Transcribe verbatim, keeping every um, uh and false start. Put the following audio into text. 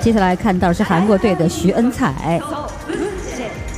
接下来看到是韩国队的徐恩彩。